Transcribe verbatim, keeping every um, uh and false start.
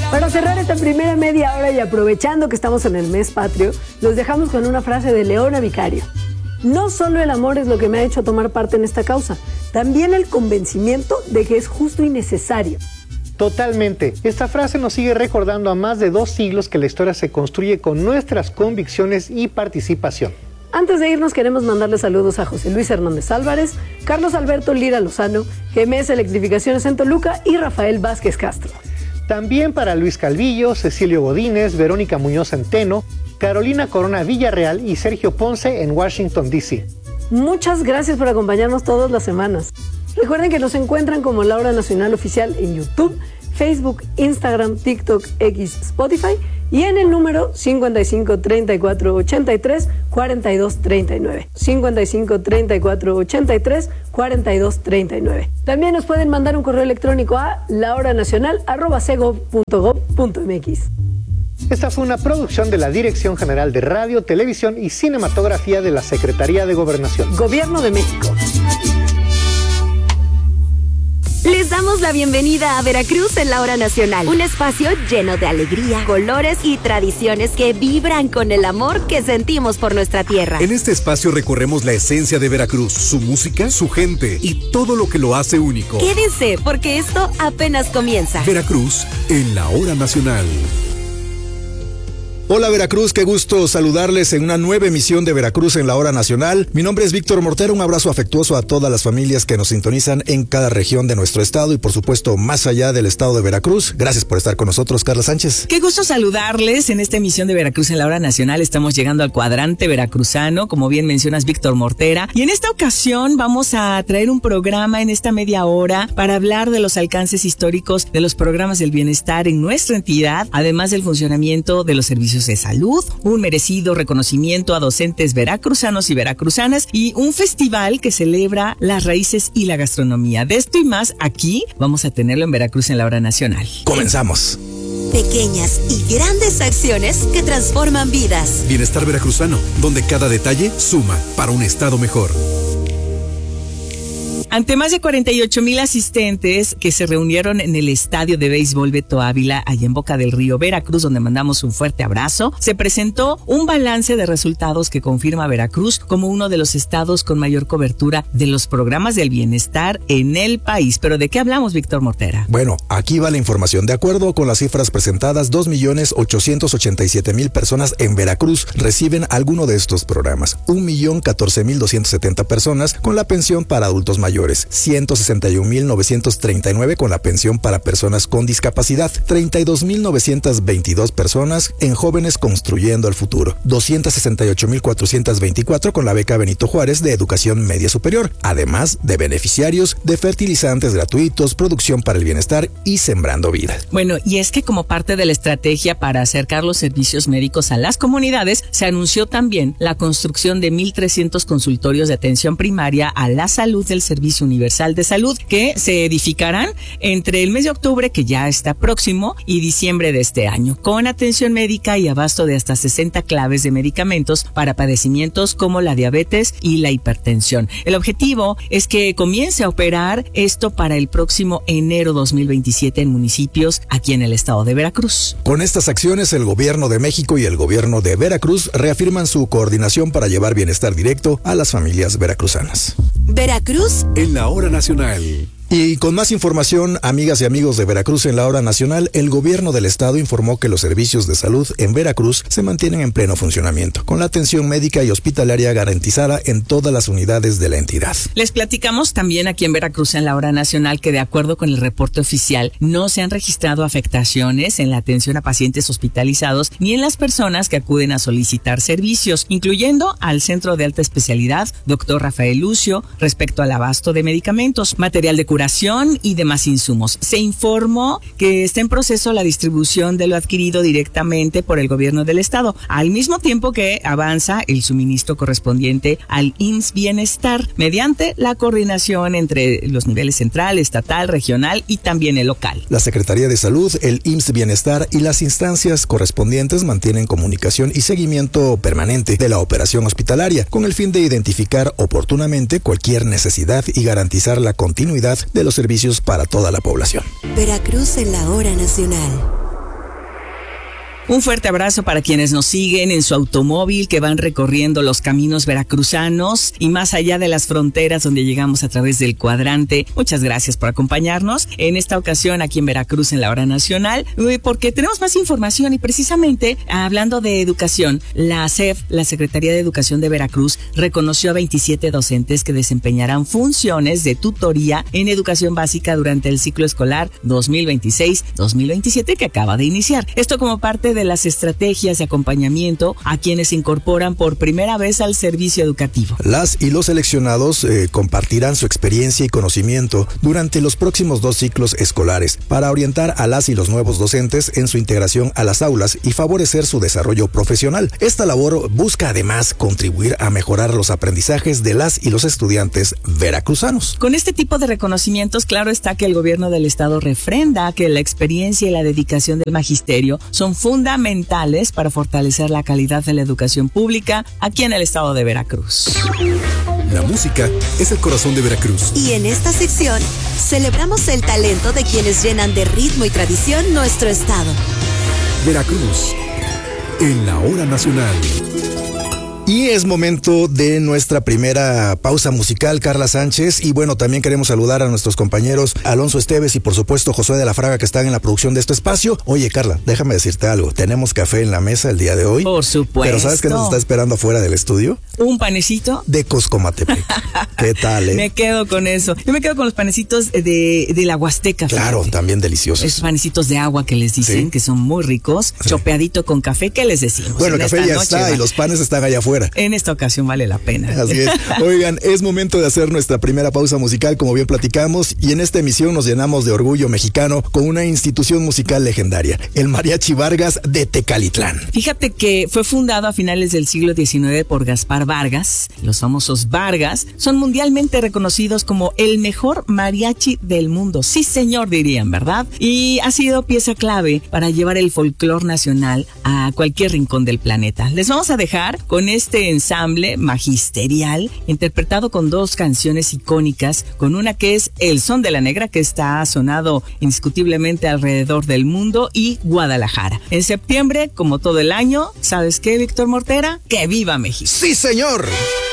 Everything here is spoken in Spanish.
Para cerrar esta primera media hora y aprovechando que estamos en el mes patrio, los dejamos con una frase de Leona Vicario. No solo el amor es lo que me ha hecho tomar parte en esta causa, también el convencimiento de que es justo y necesario. Totalmente. Esta frase nos sigue recordando a más de dos siglos que la historia se construye con nuestras convicciones y participación. Antes de irnos queremos mandarle saludos a José Luis Hernández Álvarez, Carlos Alberto Lira Lozano, G M S Electrificaciones en Toluca y Rafael Vázquez Castro. También para Luis Calvillo, Cecilio Godínez, Verónica Muñoz Centeno, Carolina Corona Villarreal y Sergio Ponce en Washington, D C Muchas gracias por acompañarnos todas las semanas. Recuerden que nos encuentran como La Hora Nacional Oficial en YouTube, Facebook, Instagram, TikTok, X, Spotify y en el número cincuenta y cinco, treinta y cuatro, ochenta y tres, cuarenta y dos, treinta y nueve. cincuenta y cinco, treinta y cuatro, ochenta y tres, cuarenta y dos, treinta y nueve. También nos pueden mandar un correo electrónico a lahoranacional arroba sego punto gob punto mx. Esta fue una producción de la Dirección General de Radio, Televisión y Cinematografía de la Secretaría de Gobernación. Gobierno de México. Les damos la bienvenida a Veracruz en la Hora Nacional, un espacio lleno de alegría, colores y tradiciones que vibran con el amor que sentimos por nuestra tierra. En este espacio recorremos la esencia de Veracruz, su música, su gente y todo lo que lo hace único. Quédense, porque esto apenas comienza. Veracruz en la Hora Nacional. Hola Veracruz, qué gusto saludarles en una nueva emisión de Veracruz en la Hora Nacional. Mi nombre es Víctor Mortero, un abrazo afectuoso a todas las familias que nos sintonizan en cada región de nuestro estado y por supuesto más allá del estado de Veracruz. Gracias por estar con nosotros, Carla Sánchez. Qué gusto saludarles en esta emisión de Veracruz en la Hora Nacional. Estamos llegando al cuadrante veracruzano, como bien mencionas, Víctor Mortera. Y en esta ocasión vamos a traer un programa en esta media hora para hablar de los alcances históricos de los programas del bienestar en nuestra entidad, además del funcionamiento de los servicios de salud, un merecido reconocimiento a docentes veracruzanos y veracruzanas y un festival que celebra las raíces y la gastronomía. De esto y más aquí vamos a tenerlo en Veracruz en la Hora Nacional. Comenzamos. Pequeñas y grandes acciones que transforman vidas. Bienestar veracruzano, donde cada detalle suma para un estado mejor. Ante más de cuarenta y ocho mil asistentes que se reunieron en el estadio de béisbol Beto Ávila, allá en Boca del Río, Veracruz, donde mandamos un fuerte abrazo, se presentó un balance de resultados que confirma a Veracruz como uno de los estados con mayor cobertura de los programas del bienestar en el país. ¿Pero de qué hablamos, Víctor Mortera? Bueno, aquí va la información. De acuerdo con las cifras presentadas, dos millones ochocientos ochenta y siete mil personas en Veracruz reciben alguno de estos programas. un millón catorce mil doscientas setenta personas con la pensión para adultos mayores. ciento sesenta y un mil novecientos treinta y nueve con la pensión para personas con discapacidad, treinta y dos mil novecientas veintidós personas en Jóvenes Construyendo el Futuro, doscientos sesenta y ocho mil cuatrocientos veinticuatro con la beca Benito Juárez de Educación Media Superior, además de beneficiarios de fertilizantes gratuitos, producción para el bienestar y Sembrando Vida. Bueno, y es que como parte de la estrategia para acercar los servicios médicos a las comunidades, se anunció también la construcción de mil trescientos consultorios de atención primaria a la salud del Servicio Universal de Salud, que se edificarán entre el mes de octubre, que ya está próximo, y diciembre de este año, con atención médica y abasto de hasta sesenta claves de medicamentos para padecimientos como la diabetes y la hipertensión. El objetivo es que comience a operar esto para el próximo enero dos mil veintisiete en municipios aquí en el estado de Veracruz. Con estas acciones, el gobierno de México y el gobierno de Veracruz reafirman su coordinación para llevar bienestar directo a las familias veracruzanas. Veracruz en la Hora Nacional. Y con más información, amigas y amigos de Veracruz en la Hora Nacional, el gobierno del estado informó que los servicios de salud en Veracruz se mantienen en pleno funcionamiento, con la atención médica y hospitalaria garantizada en todas las unidades de la entidad. Les platicamos también aquí en Veracruz en la Hora Nacional que de acuerdo con el reporte oficial, no se han registrado afectaciones en la atención a pacientes hospitalizados ni en las personas que acuden a solicitar servicios, incluyendo al Centro de Alta Especialidad, doctor Rafael Lucio, respecto al abasto de medicamentos, material de curación y demás insumos. Se informó que está en proceso la distribución de lo adquirido directamente por el gobierno del estado, al mismo tiempo que avanza el suministro correspondiente al I M S S Bienestar mediante la coordinación entre los niveles central, estatal, regional y también el local. La Secretaría de Salud, el I M S S Bienestar y las instancias correspondientes mantienen comunicación y seguimiento permanente de la operación hospitalaria con el fin de identificar oportunamente cualquier necesidad y garantizar la continuidad de los servicios para toda la población. Veracruz en la Hora Nacional. Un fuerte abrazo para quienes nos siguen en su automóvil, que van recorriendo los caminos veracruzanos y más allá de las fronteras donde llegamos a través del cuadrante. Muchas gracias por acompañarnos en esta ocasión aquí en Veracruz en la Hora Nacional, porque tenemos más información y precisamente hablando de educación, la S E F, la Secretaría de Educación de Veracruz, reconoció a veintisiete docentes que desempeñarán funciones de tutoría en educación básica durante el ciclo escolar dos mil veintiséis dos mil veintisiete que acaba de iniciar. Esto como parte de las estrategias de acompañamiento a quienes se incorporan por primera vez al servicio educativo. Las y los seleccionados eh, compartirán su experiencia y conocimiento durante los próximos dos ciclos escolares para orientar a las y los nuevos docentes en su integración a las aulas y favorecer su desarrollo profesional. Esta labor busca además contribuir a mejorar los aprendizajes de las y los estudiantes veracruzanos. Con este tipo de reconocimientos, claro está que el gobierno del estado refrenda que la experiencia y la dedicación del magisterio son fundamentales para fortalecer la calidad de la educación pública aquí en el estado de Veracruz. La música es el corazón de Veracruz. Y en esta sección celebramos el talento de quienes llenan de ritmo y tradición nuestro estado. Veracruz, en la Hora Nacional. Y es momento de nuestra primera pausa musical, Carla Sánchez. Y bueno, también queremos saludar a nuestros compañeros Alonso Esteves y por supuesto Josué de la Fraga, que están en la producción de este espacio. Oye, Carla, déjame decirte algo. Tenemos café en la mesa el día de hoy. Por supuesto. Pero ¿sabes qué nos está esperando afuera del estudio? Un panecito de Coscomatepec. ¿Qué tal, eh? Me quedo con eso. Yo me quedo con los panecitos de, de la Huasteca. Claro, fíjate. También deliciosos. Esos panecitos de agua que les dicen, ¿sí? Que son muy ricos. Sí. Chopeadito con café, ¿qué les decimos? Bueno, el café ya noche, está, ¿va? Y los panes están allá afuera. En esta ocasión vale la pena. Así es. Oigan, es momento de hacer nuestra primera pausa musical, como bien platicamos, y en esta emisión nos llenamos de orgullo mexicano con una institución musical legendaria, el Mariachi Vargas de Tecalitlán. Fíjate que fue fundado a finales del siglo diecinueve por Gaspar Vargas. Los famosos Vargas son mundialmente reconocidos como el mejor mariachi del mundo. Sí, señor, dirían, ¿verdad? Y ha sido pieza clave para llevar el folclor nacional a cualquier rincón del planeta. Les vamos a dejar con este ensamble magisterial, interpretado con dos canciones icónicas, con una que es El Son de la Negra, que está sonado indiscutiblemente alrededor del mundo, y Guadalajara. En septiembre, como todo el año, ¿sabes qué, Víctor Mortera? ¡Que viva México! ¡Sí, señor!